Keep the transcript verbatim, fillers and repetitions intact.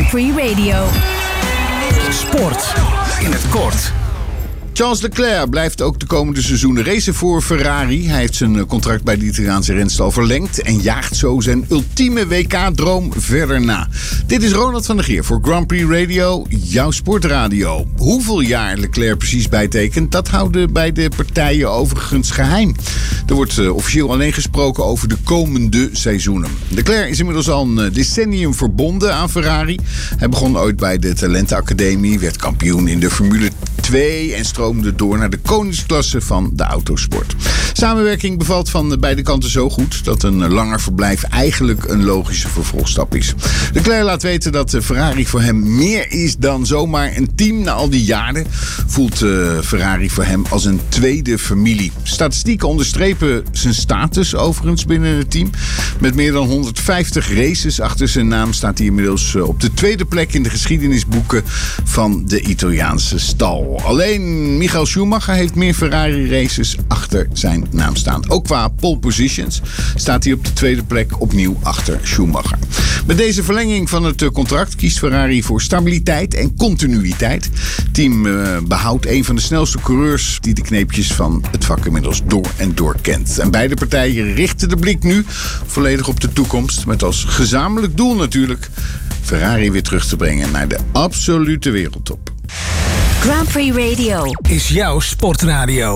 Grand Prix Radio. Sport in het kort. Charles Leclerc blijft ook de komende seizoenen racen voor Ferrari. Hij heeft zijn contract bij de Italiaanse renstal verlengd en jaagt zo zijn ultieme W K-droom verder na. Dit is Ronald van der Geer voor Grand Prix Radio, jouw sportradio. Hoeveel jaar Leclerc precies bijtekent, dat houden bij de partijen overigens geheim. Er wordt uh, officieel alleen gesproken over de komende seizoenen. Leclerc is inmiddels al een decennium verbonden aan Ferrari. Hij begon ooit bij de Talentenacademie, werd kampioen in de Formule twee en stroomde door naar de koningsklasse van de autosport. Samenwerking bevalt van beide kanten zo goed dat een langer verblijf eigenlijk een logische vervolgstap is. Leclerc laat weten dat Ferrari voor hem meer is dan zomaar een team. Na al die jaren voelt uh, Ferrari voor hem als een tweede familie. Statistieken onderstrepen zijn status overigens binnen het team. Met meer dan honderdvijftig races achter zijn naam staat hij inmiddels op de tweede plek in de geschiedenisboeken van de Italiaanse stal. Alleen Michael Schumacher heeft meer Ferrari-races achter zijn naam staan. Ook qua pole positions staat hij op de tweede plek opnieuw achter Schumacher. Met deze verlenging van het contract kiest Ferrari voor stabiliteit en continuïteit. Het team uh, behoudt een van de snelste coureurs die de kneepjes van het vak inmiddels door en door kent. En beide partijen richten de blik nu volledig op de toekomst. Met als gezamenlijk doel natuurlijk Ferrari weer terug te brengen naar de absolute wereldtop. Grand Prix Radio is jouw sportradio.